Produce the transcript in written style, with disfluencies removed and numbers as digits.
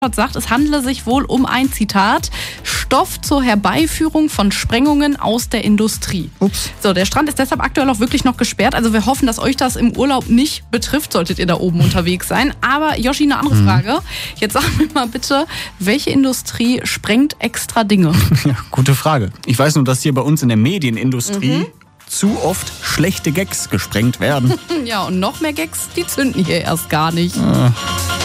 sagt, es handle sich wohl um ein, Zitat, Stoff zur Herbeiführung von Sprengungen aus der Industrie. Ups. So, der Strand ist deshalb aktuell auch wirklich noch gesperrt. Also wir hoffen, dass euch das im Urlaub nicht betrifft, solltet ihr da oben unterwegs sein. Aber Yoshi, eine andere Frage. Jetzt sag mir mal bitte, welche Industrie sprengt extra Dinge? Ja, gute Frage. Ich weiß nur, dass hier bei uns in der Medienindustrie zu oft schlechte Gags gesprengt werden. Ja, und noch mehr Gags, die zünden hier erst gar nicht.